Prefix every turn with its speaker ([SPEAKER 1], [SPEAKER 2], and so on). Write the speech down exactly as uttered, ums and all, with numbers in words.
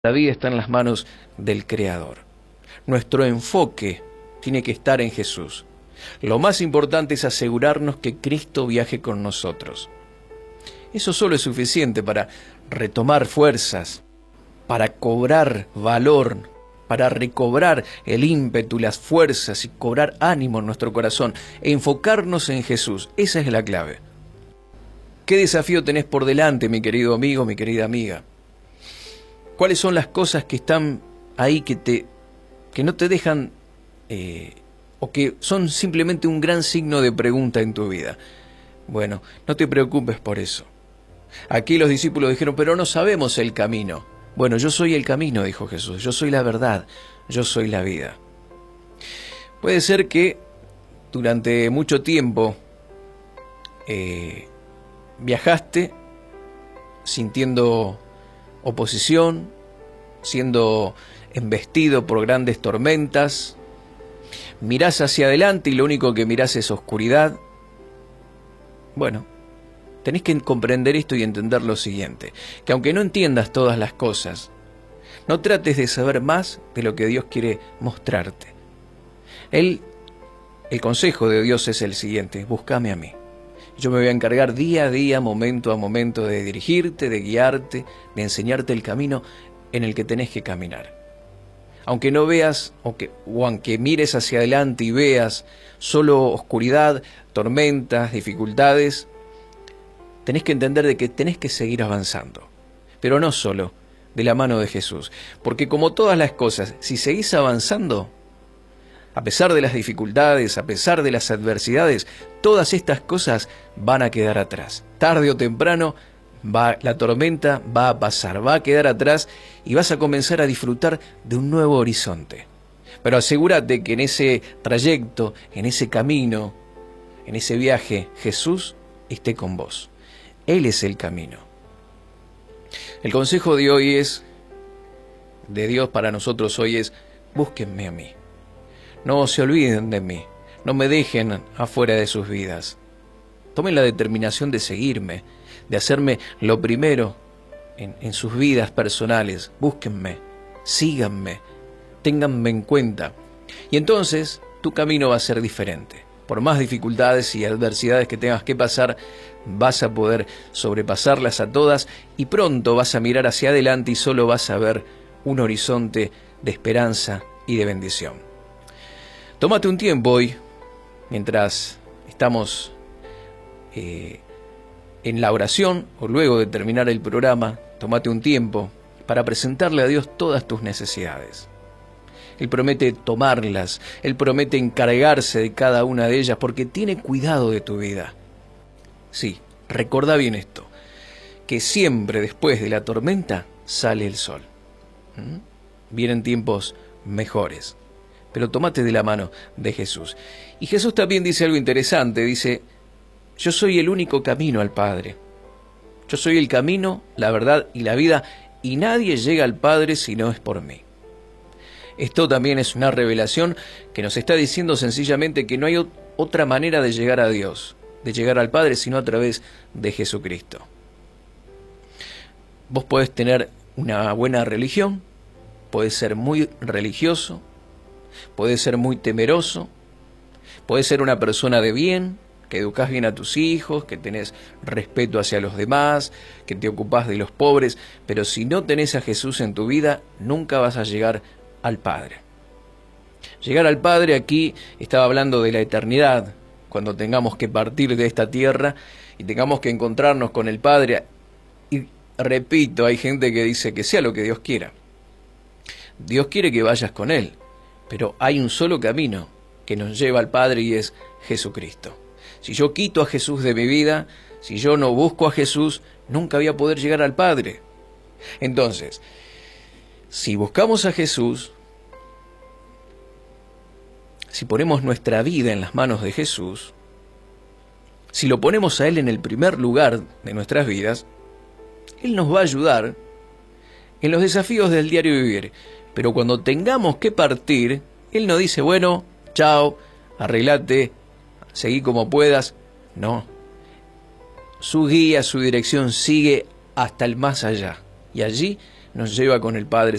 [SPEAKER 1] La vida está en las manos del Creador. Nuestro enfoque tiene que estar en Jesús. Lo más importante es asegurarnos que Cristo viaje con nosotros. Eso solo es suficiente para retomar fuerzas, para cobrar valor, para recobrar el ímpetu, las fuerzas y cobrar ánimo en nuestro corazón, e enfocarnos en Jesús. Esa es la clave. ¿Qué desafío tenés por delante, mi querido amigo, mi querida amiga? ¿Cuáles son las cosas que están ahí que, te, que no te dejan, eh, o que son simplemente un gran signo de pregunta en tu vida? Bueno, no te preocupes por eso. Aquí los discípulos dijeron, pero no sabemos el camino. Bueno, yo soy el camino, dijo Jesús. Yo soy la verdad, yo soy la vida. Puede ser que durante mucho tiempo eh, viajaste sintiendo oposición, siendo embestido por grandes tormentas, mirás hacia adelante y lo único que mirás es oscuridad. Bueno, tenés que comprender esto y entender lo siguiente, que aunque no entiendas todas las cosas, no trates de saber más de lo que Dios quiere mostrarte. Él, el consejo de Dios es el siguiente: búscame a mí. Yo me voy a encargar día a día, momento a momento, de dirigirte, de guiarte, de enseñarte el camino en el que tenés que caminar. Aunque no veas, o, que, o aunque mires hacia adelante y veas solo oscuridad, tormentas, dificultades, tenés que entender de que tenés que seguir avanzando. Pero no solo de la mano de Jesús. Porque como todas las cosas, si seguís avanzando, a pesar de las dificultades, a pesar de las adversidades, todas estas cosas van a quedar atrás. Tarde o temprano, va, la tormenta va a pasar, va a quedar atrás y vas a comenzar a disfrutar de un nuevo horizonte. Pero asegúrate que en ese trayecto, en ese camino, en ese viaje, Jesús esté con vos. Él es el camino. El consejo de hoy es, de Dios para nosotros hoy es, búsquenme a mí. No se olviden de mí, no me dejen afuera de sus vidas. Tomen la determinación de seguirme, de hacerme lo primero en, en sus vidas personales. Búsquenme, síganme, ténganme en cuenta. Y entonces tu camino va a ser diferente. Por más dificultades y adversidades que tengas que pasar, vas a poder sobrepasarlas a todas y pronto vas a mirar hacia adelante y solo vas a ver un horizonte de esperanza y de bendición. Tómate un tiempo hoy, mientras estamos eh, en la oración o luego de terminar el programa, tómate un tiempo para presentarle a Dios todas tus necesidades. Él promete tomarlas, Él promete encargarse de cada una de ellas porque tiene cuidado de tu vida. Sí, recordá bien esto, que siempre después de la tormenta sale el sol. ¿Mm? Vienen tiempos mejores. Pero tómate de la mano de Jesús. Y Jesús también dice algo interesante, dice, yo soy el único camino al Padre. Yo soy el camino, la verdad y la vida, y nadie llega al Padre si no es por mí. Esto también es una revelación que nos está diciendo sencillamente que no hay otra manera de llegar a Dios, de llegar al Padre, sino a través de Jesucristo. Vos podés tener una buena religión, podés ser muy religioso, podés ser muy temeroso, podés ser una persona de bien, que educás bien a tus hijos, que tenés respeto hacia los demás, que te ocupás de los pobres, pero si no tenés a Jesús en tu vida, nunca vas a llegar al Padre. Llegar al Padre aquí estaba hablando de la eternidad, cuando tengamos que partir de esta tierra y tengamos que encontrarnos con el Padre. Y repito, hay gente que dice que sea lo que Dios quiera. Dios quiere que vayas con Él. Pero hay un solo camino que nos lleva al Padre y es Jesucristo. Si yo quito a Jesús de mi vida, si yo no busco a Jesús, nunca voy a poder llegar al Padre. Entonces, si buscamos a Jesús, si ponemos nuestra vida en las manos de Jesús, si lo ponemos a Él en el primer lugar de nuestras vidas, Él nos va a ayudar en los desafíos del diario vivir. Pero cuando tengamos que partir, Él no dice, bueno, chao, arreglate, seguí como puedas. No. Su guía, su dirección sigue hasta el más allá. Y allí nos lleva con el Padre